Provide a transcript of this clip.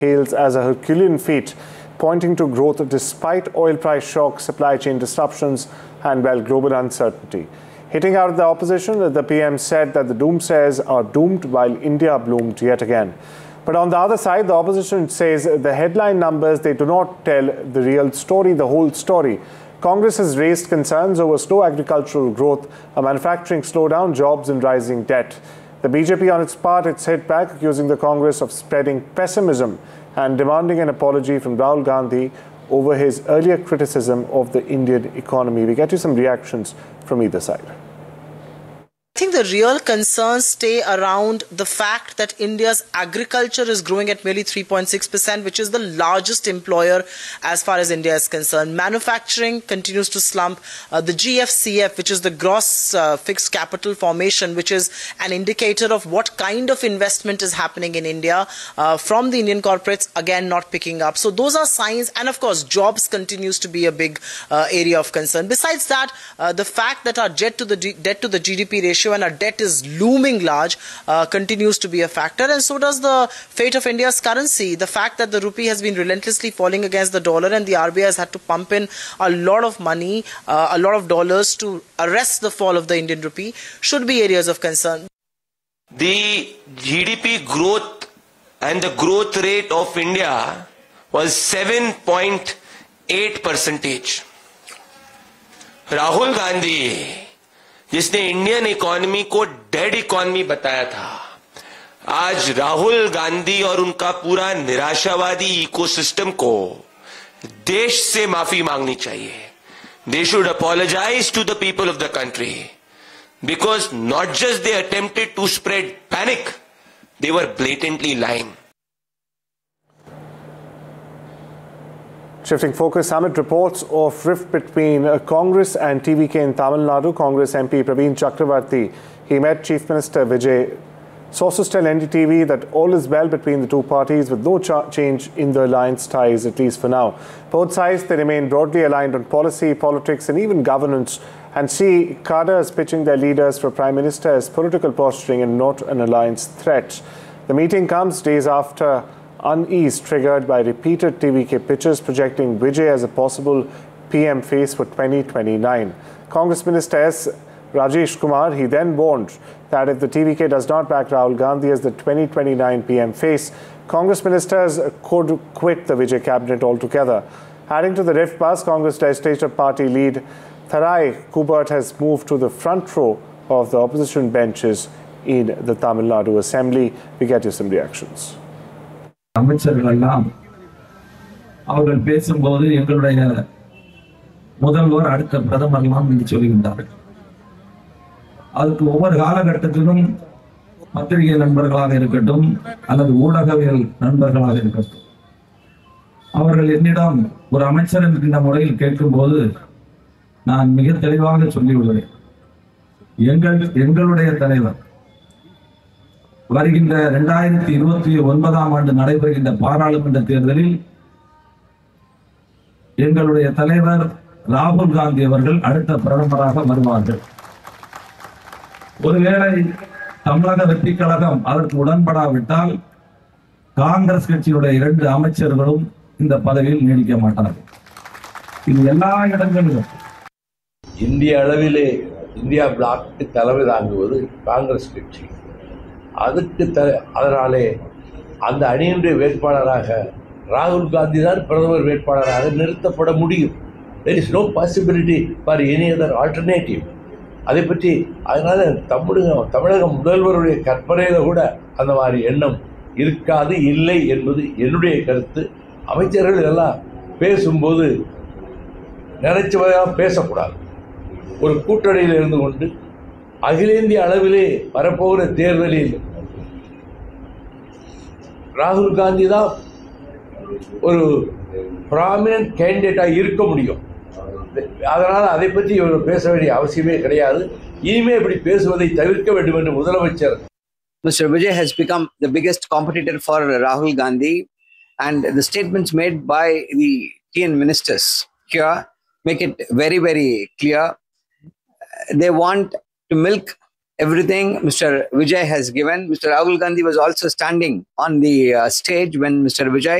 hails as a Herculean feat, pointing to growth despite oil price shocks, supply chain disruptions, and global uncertainty. Hitting out at the opposition, the PM said that the doomsayers are doomed while India bloomed yet again. But on the other side, the opposition says the headline numbers, they do not tell the real story, the whole story. Congress has raised concerns over slow agricultural growth, a manufacturing slowdown, jobs and rising debt. The BJP on its part, it's hit back, accusing the Congress of spreading pessimism and demanding an apology from Rahul Gandhi over his earlier criticism of the Indian economy. We get you some reactions from either side. I think the real concerns stay around the fact that India's agriculture is growing at merely 3.6%, which is the largest employer as far as India is concerned. Manufacturing continues to slump. The GFCF, which is the gross fixed capital formation, which is an indicator of what kind of investment is happening in India from the Indian corporates, again not picking up. So those are signs, and of course jobs continues to be a big area of concern. Besides that, the fact that our debt to the GDP ratio and our debt is looming large continues to be a factor, and so does the fate of India's currency. The fact that the rupee has been relentlessly falling against the dollar and the RBI has had to pump in a lot of money, a lot of dollars to arrest the fall of the Indian rupee should be areas of concern. The GDP growth and the growth rate of India was 7.8%. Rahul Gandhi, जिसने Indian economy को dead economy बताया था, आज राहुल गांधी और उनका पूरा निराशावादी ecosystem को देश से माफी मांगनी चाहिए. They should apologize to the people of the country, because not just they attempted to spread panic, they were blatantly lying. Shifting focus, Amit reports of rift between Congress and TVK in Tamil Nadu. Congress MP Praveen Chakravarti, he met Chief Minister Vijay. Sources tell NDTV that all is well between the two parties, with no change in the alliance ties, at least for now. Both sides, they remain broadly aligned on policy, politics and even governance, and see cadres pitching their leaders for Prime Minister as political posturing and not an alliance threat. The meeting comes days after unease triggered by repeated TVK pitches projecting Vijay as a possible PM face for 2029. Congress Minister S. Rajesh Kumar, he then warned that if the TVK does not back Rahul Gandhi as the 2029 PM face, Congress ministers could quit the Vijay cabinet altogether. Adding to the rift buzz, Congress Legislative Party lead Tharai Kubert has moved to the front row of the opposition benches in the Tamil Nadu Assembly. We get you some reactions. அமைச்சர்கள் எல்லாம் அவர்கள் பேசும்போது எங்களுடைய முதல்வர் அடுத்த பிரதமர் எல்லாம் என்று சொல்கின்றார்கள். அதுக்கு ஒவ்வொரு காலகட்டத்திலும் பத்திரிகை நண்பர்களாக இருக்கட்டும் அல்லது ஊடகவியல் நண்பர்களாக இருக்கட்டும், அவர்கள் என்னிடம் ஒரு அமைச்சர் என்கின்ற முறையில் கேட்கும்போது நான் மிக தெளிவாக சொல்லியுள்ளேன். எங்களுடைய தலைவர் வருகின்ற 2029ஆம் ஆண்டு நடைபெறுகின்ற பாராளுமன்ற தேர்தலில் எங்களுடைய தலைவர் ராகுல் காந்தி அவர்கள் அடுத்த பிரதமராக வருவார்கள். ஒருவேளை தமிழக வெற்றி கழகம் அதற்கு உடன்படாவிட்டால் காங்கிரஸ் கட்சியுடைய 2 அமைச்சர்களும் இந்த பதவியில் நீடிக்க மாட்டார்கள். இது எல்லா இடங்களிலும் இந்திய அளவிலே இந்தியா பிளாக்கு தலைமை தாங்குவது காங்கிரஸ் கட்சி. அதனாலே அந்த அணியினுடைய வேட்பாளராக ராகுல் காந்தி தான் பிரதமர் வேட்பாளராக நிறுத்தப்பட முடியும். There is no possibility for any other alternative. அதை பற்றி அதனால தமிழக முதல்வருடைய கற்பனையில கூட அந்த மாதிரி எண்ணம் இருக்காது, இல்லை என்பது என்னுடைய கருத்து. அமைச்சர்கள் எல்லாம் பேசும்போது நினைச்சவதாக பேசக்கூடாது. ஒரு கூட்டணியில் இருந்து கொண்டு அகில இந்திய அளவிலே வரப்போகிற தேர்தலில் ராகுல் காந்தி தான் ஒரு ப்ராமினன்ட் கேண்டிடேட்டாக இருக்க முடியும். அதனால் அதை பற்றி இவர் பேச வேண்டிய அவசியமே கிடையாது. இனிமே இப்படி பேசுவதை தவிர்க்க வேண்டும் என்று முதலமைச்சர் Mr. Vijay has become the biggest competitor for Rahul Gandhi, and the statements made by the TN ministers here make it very, very clear. They want to milk everything Mr. Vijay has given. Mr. Rahul Gandhi was also standing on the stage when Mr. Vijay